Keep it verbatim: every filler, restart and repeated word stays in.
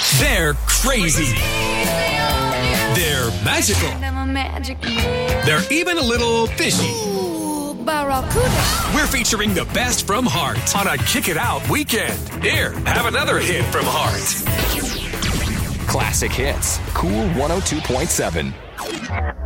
They're crazy. They're magical. They're even a little fishy. We're featuring the best from Heart on a Kick It Out weekend. Here, have another hit from Heart. Classic hits. Cool one oh two point seven.